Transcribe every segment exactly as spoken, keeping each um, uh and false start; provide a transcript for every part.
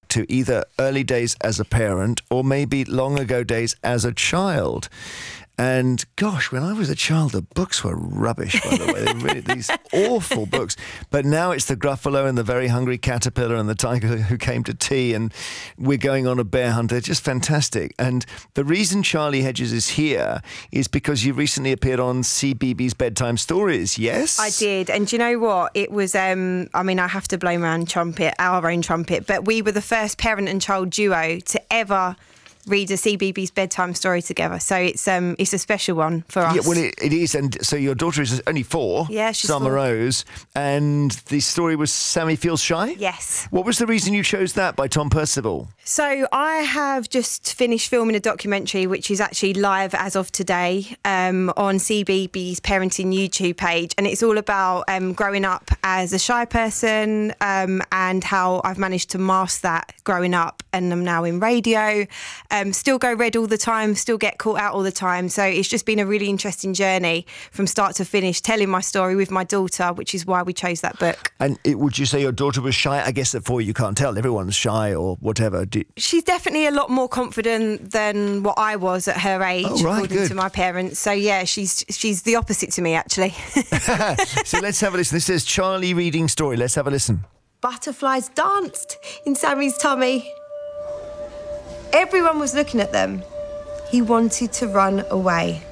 to either early days as a parent or maybe long ago days as a child. And gosh, when I was a child, the books were rubbish, by the way. They were really, these awful books. But now it's the Gruffalo and the Very Hungry Caterpillar and the Tiger Who Came to Tea, and We're Going on a Bear Hunt. They're just fantastic. And the reason Charlie Hedges is here is because you recently appeared on C B B S Bedtime Stories, yes? I did. And do you know what? It was, um, I mean, I have to blow my own trumpet, our own trumpet, but we were the first parent and child duo to ever read a C B B S bedtime story together, so it's um it's a special one for us. Yeah, well, it, it is, and so your daughter is only four. Yeah, she's Summer four. Rose, and the story was Sammy Feels Shy. Yes. What was the reason you chose that by Tom Percival? So I have just finished filming a documentary, which is actually live as of today um, on C B B S Parenting YouTube page, and it's all about um, growing up as a shy person um, and how I've managed to master that growing up, and I'm now in radio. Um, still go red all the time, still get caught out all the time. So it's just been a really interesting journey from start to finish, telling my story with my daughter, which is why we chose that book. And it, would you say your daughter was shy? I guess at four you can't tell. Everyone's shy or whatever. Do, She's definitely a lot more confident than what I was at her age, oh, right, according good. to my parents. So yeah, she's she's the opposite to me, actually. So let's have a listen. This is Charlie reading story. Let's have a listen. Butterflies danced in Sammy's tummy. Everyone was looking at them. He wanted to run away.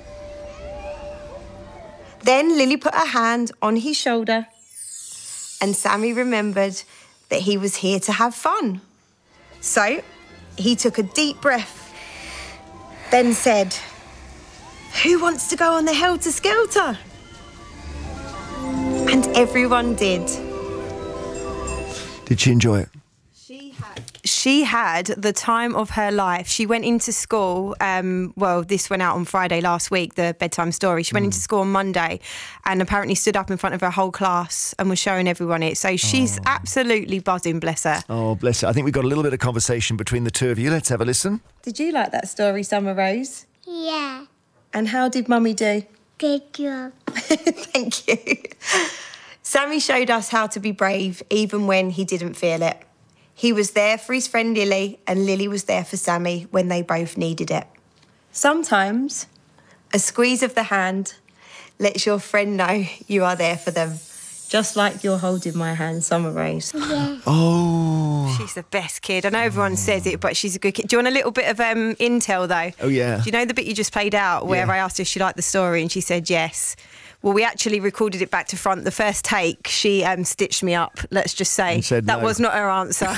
Then Lily put her hand on his shoulder, and Sammy remembered that he was here to have fun. So he took a deep breath, then said, "Who wants to go on the Helter Skelter?" And everyone did. Did she enjoy it? She had. She had the time of her life. She went into school, um, well, this went out on Friday last week, the bedtime story. She went Mm. into school on Monday and apparently stood up in front of her whole class and was showing everyone it. So she's Oh. absolutely buzzing, bless her. Oh, bless her. I think we've got a little bit of conversation between the two of you. Let's have a listen. Did you like that story, Summer Rose? Yeah, And how did Mummy do? good job. Thank you. Sammy showed us how to be brave even when he didn't feel it. He was there for his friend Lily, and Lily was there for Sammy when they both needed it. Sometimes a squeeze of the hand lets your friend know you are there for them, just like you're holding my hand, Summer Rose. Yeah. Oh. She's the best kid. I know everyone says it, but she's a good kid. Do you want a little bit of um, intel, though? Oh, yeah. Do you know the bit you just played out where Yeah. I asked her if she liked the story and she said yes? Well, we actually recorded it back to front. The first take, she um, stitched me up, let's just say. And said that no. was not her answer.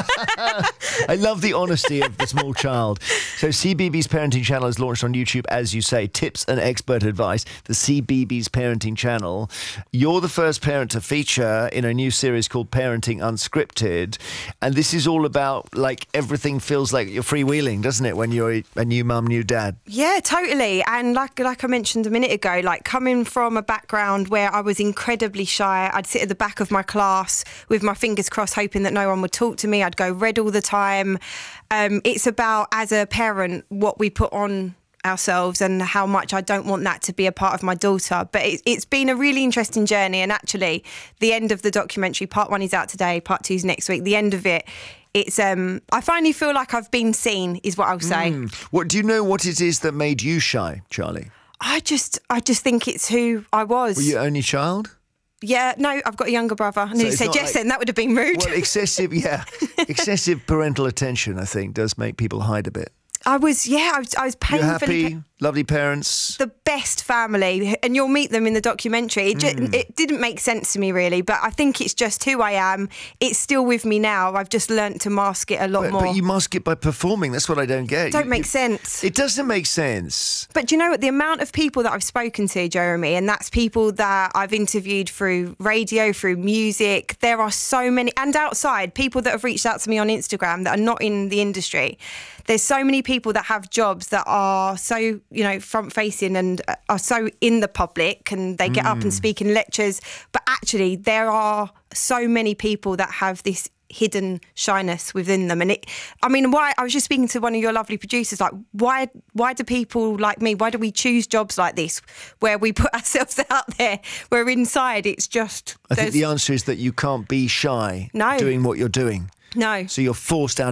I love the honesty of the small child. So C B B S Parenting Channel is launched on YouTube, as you say, tips and expert advice, the C B B S Parenting Channel. You're the first parent to feature in a new series called Parenting Unscripted. And this is all about, like, everything feels like you're freewheeling, doesn't it, when you're a new mum, new dad? Yeah, totally. And like like I mentioned a minute ago, like coming from a background where I was incredibly shy, I'd sit at the back of my class with my fingers crossed, hoping that no one would talk to me. I'd go red all the time. Um, it's about, as a parent, what we put on ourselves and how much I don't want that to be a part of my daughter. But it, it's been a really interesting journey. And actually, the end of the documentary, part one is out today, part two is next week. The end of it, it's um, I finally feel like I've been seen, is what I'll say. Mm. What do you know what it is that made you shy, Charlie? I just, I just think it's who I was. Were you only child? Yeah, no, I've got a younger brother. I nearly it's said not yes, like- then that would have been rude. Well, excessive, yeah. Excessive parental attention, I think, does make people hide a bit. I was, yeah, I was, I was You're painfully... happy, lovely parents. the best family, and you'll meet them in the documentary. It, just, Mm. it didn't make sense to me, really, but I think it's just who I am. It's still with me now. I've just learnt to mask it a lot But, more. but you mask it by performing. That's what I don't get. Don't You- make you- sense. It doesn't make sense. But do you know what? The amount of people that I've spoken to, Jeremy, and that's people that I've interviewed through radio, through music. There are so many, and outside, people that have reached out to me on Instagram that are not in the industry. There's so many people that have jobs that are so, you know, front-facing and are so in the public, and they get up and speak in lectures. But actually, there are so many people that have this hidden shyness within them. And it, I mean, why, I was just speaking to one of your lovely producers, like, why, why do people like me, why do we choose jobs like this, where we put ourselves out there, where inside it's just... I think the answer is that you can't be shy No. doing what you're doing. No. So you're forced out